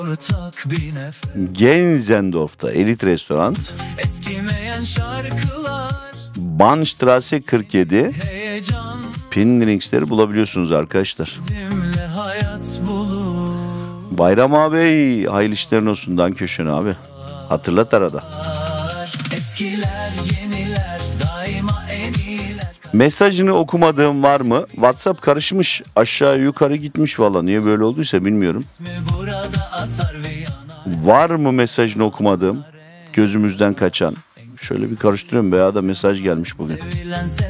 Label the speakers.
Speaker 1: ortak bir nefes.
Speaker 2: Genzendorf'ta elit restoran.
Speaker 1: Eskimeyen şarkılar,
Speaker 2: Bahnstraße 47.
Speaker 1: heyecan
Speaker 2: Pinrings'leri bulabiliyorsunuz arkadaşlar.
Speaker 1: bizimle hayat bulur.
Speaker 2: Bayram abi, hayırlı işlerin olsun. Dankeschön abi. Hatırlat arada.
Speaker 1: Eskiler yeniler daima en iyiler.
Speaker 2: Mesajını okumadığım var mı? WhatsApp karışmış, aşağı yukarı gitmiş valla. Niye böyle olduysa bilmiyorum.
Speaker 1: Burada atar ve yanar.
Speaker 2: Var mı mesajını okumadığım? Gözümüzden kaçan. Şöyle bir karıştırıyorum. Veya da mesaj gelmiş bugün.
Speaker 1: Sevilen